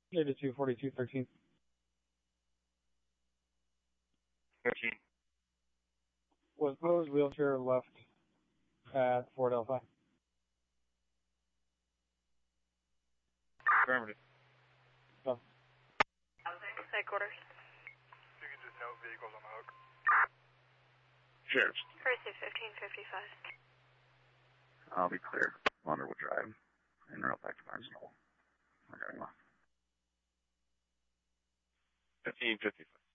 Data 24213. 13. Was posed wheelchair left at Fort Delphi. Affirmative. Done. Headquarters. You can just note vehicles on the hook. Sheriff's. Precinct 1555. I'll be clear. Wonderwood Drive. And Earl back to Barnesville. We're going off. 1555.